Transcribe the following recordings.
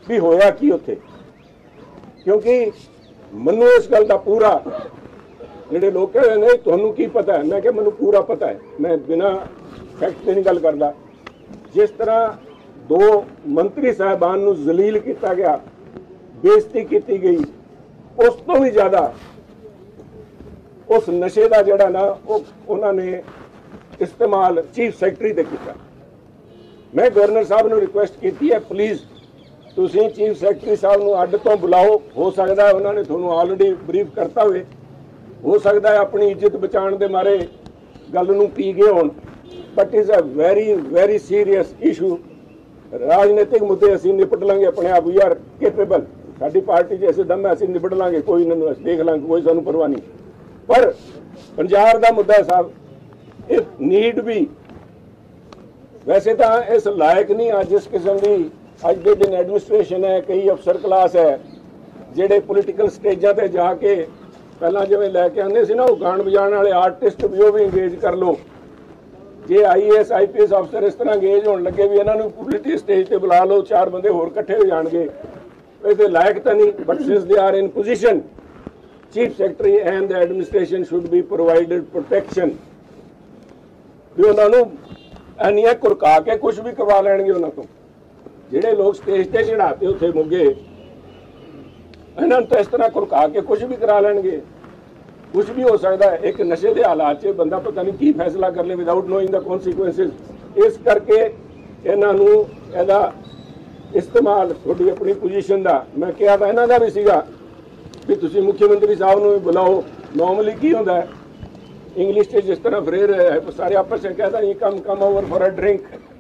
भी होया की उत्थे, क्योंकि मैनू इस गल का पूरा ਜਿਹੜੇ लोग कह रहे नहीं तुहानू की पता है, मैं क्या मैनू पूरा पता है, मैं बिना फैक्ट की नहीं गल करदा। जिस तरह दो मंत्री साहबान नू जलील किया गया, बेइज्जती की गई, उस तो भी ज़्यादा उस नशे का जिहड़ा ना उन्होंने इस्तेमाल चीफ सैकटरी ते किया। मैं गवर्नर साहब नू रिक्वेस्ट की है, प्लीज़ तुसीं चीफ सैकटरी साहब नू अड्ड तो बुलाओ, हो सकता है उन्होंने तुहानू ऑलरेडी ब्रीफ करता हो सकता है अपनी इज्जत बचाने के मारे गल नू पी गए होण, but is a very very serious issue. राजनीतिक मुद्दे असीं निपट लांगे अपने आप, we are capable, sari party च ऐसे दम है असीं निपट लांगे, कोई इन्हां नूं देख लांगे, कोई सानूं परवाह नहीं। पर पंजाब दा मुद्दा है साहब, इफ नीड भी वैसे तो इस लायक नहीं आज जिस किस्म की अज के दिन एडमिनिस्ट्रेशन है, कई अफसर क्लास है जिहड़े पोलीटिकल स्टेजां ते जाके पहला जिवें लैके आते सी ना वो गाण बजाण वाले आर्टिस्ट भी वो भी इंगेज कर लो। जे IAS IPS अफसर इस तरह इंगेज होने लगे भी इन्हों पोलीटिकल स्टेज पर बुला लो, 4 बंदे होर इकट्ठे हो जाएंगे, ये लायक तो नहीं। But since they are in position, chief secretary and the administration should be provided protection. भी उन्होंने एनिया कुरका के कुछ भी करवा लैणगे उन्होंने तो, जिहड़े लोग स्टेज पर चढ़ाते उत्थे मुगे इन्हों तो इस तरह कुरका के कुछ भी करा लैणगे, कुछ भी हो सकता है। एक नशे के हालात से बंदा पता नहीं की फैसला कर ले विदाउट नोइंग द कॉन्सिक्वेंसिस। इस करके इन्हों एदा इस्तेमाल थोड़ी अपनी पोजीशन का, मैं कहा था इन्हों का भी सीगा भी तुसीं मुख्यमंत्री साहब नूं भी बुलाओ। नॉर्मली की होंदा है इंग्लिश से जिस तरह फ्रेर सारे आपस में कहता ये come over for a drink,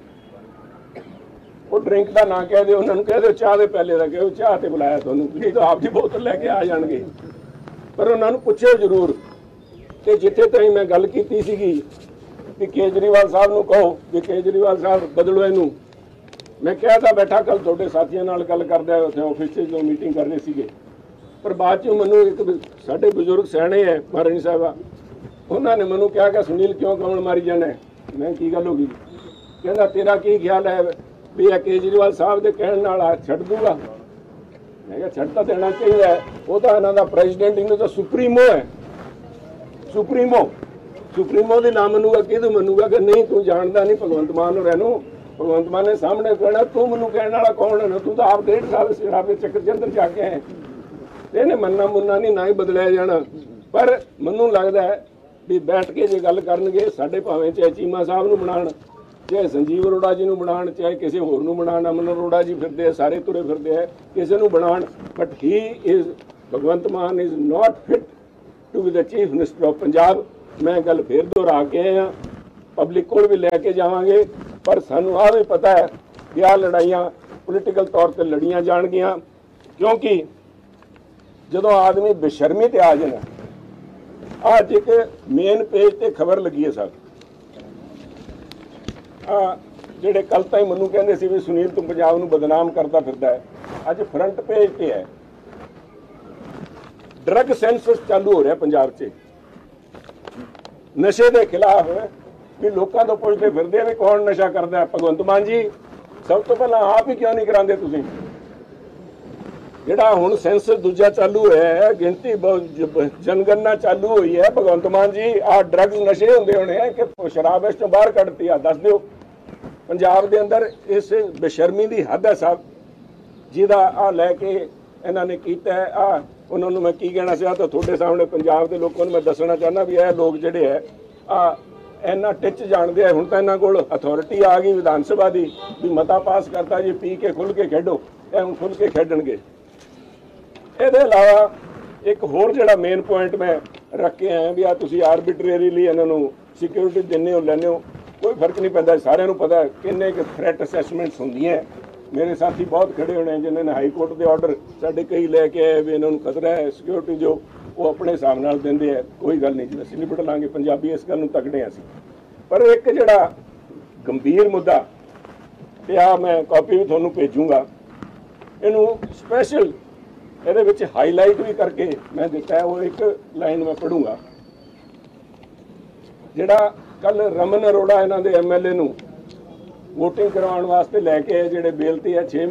वो ड्रिंक का ना कह दो, उन्होंने कह दो चाह के पहले का कहो चाह ते बुलाया तुहानूं, नहीं तो आपकी बोतल लैके आ जाएंगे। पर उन्होंने पूछो जरूर कि जिथे तई मैं गल की सीगी कि केजरीवाल साहब नूं कहो कि केजरीवाल साहब बदलो इनू। मैं कहा था बैठा कल थोड़े साथियों नाल गल करदा उत्थे ऑफिस जो मीटिंग कर रहे सीगे, पर बाद चों मैनूं एक साडे बजुर्ग सियाणे है महाराणी साहबा, उन्होंने मैनूं कहा कि सुनील क्यों कमल मारी जाना है। मैं की गल हो गई, कहता तेरा की ख्याल है भी यह केजरीवाल साहब के कहने नाल छड्ड दूगा। मैं क्या छड़ तो देना चाहिए, वो तो इन्हों का प्रेजिडेंट, इन्हों तो सुप्रीमो है, सुप्रीमो के नाम मनूगा कि मनूगा कि नहीं तू जानता नहीं भगवंत मान रहनू। भगवंत मान ने सामने कहना तू मैनू कहने वाला कौन है, तू तो आप 1.5 साल शराबे चक्कर के अंदर जाके हैं, इन्हें मनना मुन्ना नहीं ना ही बदलिया जाना। पर मैनू लगता है भी बैठ के जो गल करनगे साडे भावें चाहे चीमा साहब नूं बनाण, चाहे संजीव अरोड़ा जी नूं बनाण, चाहे किसी होर नूं बनाण, अमन अरोड़ा जी फिरदे सारे तुरे फिरदे है किसी नूं बनाण, बट ही इज़ भगवंत मान is not fit to be the chief minister of Punjab. मैं गल फिर दोहरा के आया, पब्लिक को भी लैके जावांगे, पर सानू आ भी पता है कि आ लड़ाइयाँ पोलीटिकल तौर पर लड़ियाँ जाणगियां, क्योंकि जदों आदमी बेशर्मी ते आ जाए। अज एक मेन पेज ते खबर लगी है साहब, ਜਿਹੜੇ कल ताईं मैनू कहते सी भी सुनील तू पंजाब नूं बदनाम करता फिरदा है, अज फ्रंट पेज पे है ड्रग सेंसस चालू हो रहा पंजाब च नशे के खिलाफ। भी लोगों तो पुछते फिरदे भी कौन नशा करता है। भगवंत मान जी सब तो पहला आप ही क्यों नहीं कराते तुसीं? जिहड़ा हुण सेंसस दूजा चालू है, गिनती जनगणना चालू हुई है, भगवंत मान जी आ ड्रग्स नशे होंदे होने हैं कि शराब इस चों बाहर कढ़ती आ? दस दिओ पंजाब दे अंदर इस बेशर्मी की हद है साहब, जिहदा आ लैके इन्हां ने कीता है। आ उन्होंने मैं की कहना चाह तो थोड़े सामने पंजाब के लोगों को मैं दसना चाहना भी यह लोग जिहड़े है आ इन्ना टिच जानते हैं। हुण तां इन्हां कोल अथॉरिटी आ गई विधान सभा की भी मता पास करता जी पी के खुल के खेडो, ये हुण खुल के खेडणगे। ਇਹਦੇ अलावा एक होर जिहड़ा मेन पॉइंट मैं रख के आया भी आ तुसीं आरबिट्रेरीली इन्हां नूं सिक्योरिटी दिंदे हो लैंदे हो, कोई फर्क नहीं पैंदा। सारिਆਂ ਨੂੰ पता है किन्ने क थ्रैट असैसमेंट्स होंदियां। मेरे साथी बहुत खड़े होने जिन्होंने हाई कोर्ट के ऑर्डर साढ़े कई लैके आए भी इन्हों खतरा है सिक्योरिटी जो वो अपने हिसाब नाल देंदे है। कोई गल नहीं जी, असीं निपट लांगे, पंजाबी इस गल नूं तकड़े असीं। पर एक जिहड़ा गंभीर मुद्दा ते आ मैं कॉपी भी तुहानूं भेजूंगा, इनू स्पैशल ਇਹਦੇ ਵਿੱਚ हाईलाइट भी करके मैं दिता है। वो एक लाइन मैं पढ़ूंगा जिहड़ा कल रमन अरोड़ा इन्हां दे MLA नूं वोटिंग करवाउण वास्ते लैके जिहड़े बेल ते है 6